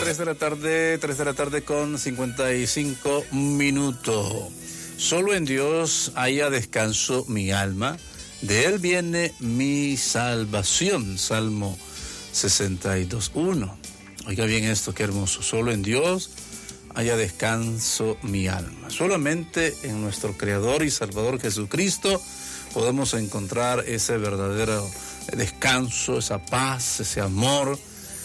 3 de la tarde con 55 minutos. Solo en Dios haya descanso mi alma, de Él viene mi salvación. Salmo 62:1. Oiga bien esto, qué hermoso. Solo en Dios haya descanso mi alma. Solamente en nuestro Creador y Salvador Jesucristo podemos encontrar ese verdadero descanso, esa paz, ese amor,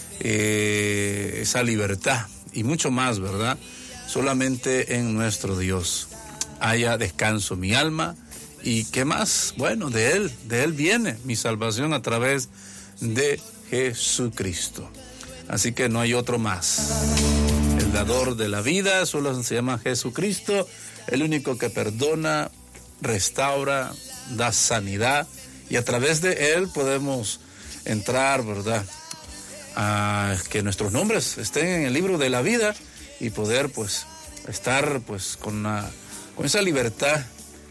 esa libertad y mucho más, ¿verdad? Solamente en nuestro Dios haya descanso mi alma. ¿Y qué más? Bueno, de Él viene mi salvación a través de Jesucristo. Así que no hay otro más. El dador de la vida solo se llama Jesucristo, el único que perdona, restaura, da sanidad, y a través de Él podemos entrar, ¿verdad?, a que nuestros nombres estén en el libro de la vida y poder, pues, estar, pues, con esa libertad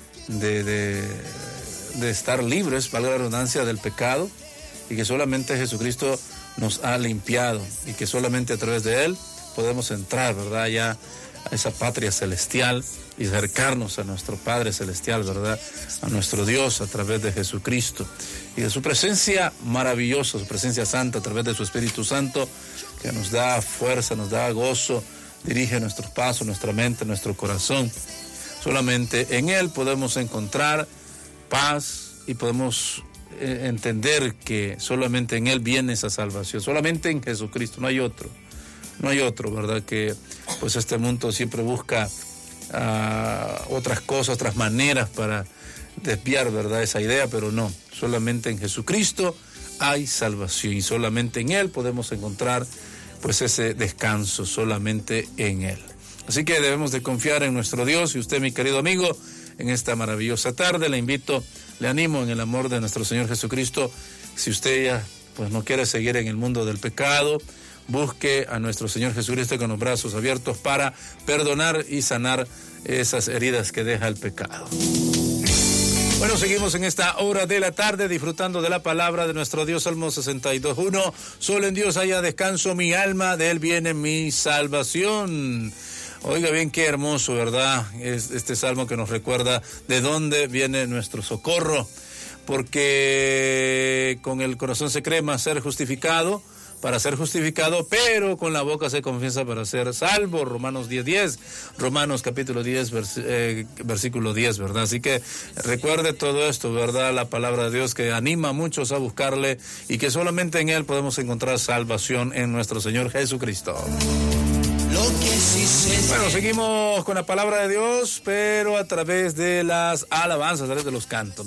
de estar libres, valga la redundancia, del pecado, y que solamente Jesucristo nos ha limpiado, y que solamente a través de Él podemos entrar, ¿verdad?, ya a esa patria celestial y acercarnos a nuestro Padre Celestial, ¿verdad?, a nuestro Dios a través de Jesucristo y de su presencia maravillosa, su presencia santa a través de su Espíritu Santo, que nos da fuerza, nos da gozo, dirige nuestros pasos, nuestra mente, nuestro corazón. Solamente en Él podemos encontrar paz y podemos entender que solamente en Él viene esa salvación, solamente en Jesucristo, no hay otro, ¿verdad? Que pues este mundo siempre busca otras cosas, otras maneras para desviar, ¿verdad?, esa idea, pero no, solamente en Jesucristo hay salvación y solamente en Él podemos encontrar pues ese descanso, solamente en Él. Así que debemos de confiar en nuestro Dios. Y usted, mi querido amigo, en esta maravillosa tarde le animo en el amor de nuestro Señor Jesucristo. Si usted ya pues no quiere seguir en el mundo del pecado, busque a nuestro Señor Jesucristo con los brazos abiertos para perdonar y sanar esas heridas que deja el pecado. Bueno, seguimos en esta hora de la tarde disfrutando de la palabra de nuestro Dios. Salmo 62:1. Solo en Dios haya descanso mi alma, de Él viene mi salvación. Oiga bien, qué hermoso, ¿verdad? Es este salmo que nos recuerda de dónde viene nuestro socorro, porque con el corazón se cree para ser justificado, pero con la boca se confiesa para ser salvo. Romanos 10:10, Romanos capítulo 10, versículo 10, ¿verdad? Así que recuerde todo esto, ¿verdad? La palabra de Dios que anima a muchos a buscarle y que solamente en Él podemos encontrar salvación en nuestro Señor Jesucristo. Bueno, seguimos con la palabra de Dios, pero a través de las alabanzas, a través de los cantos.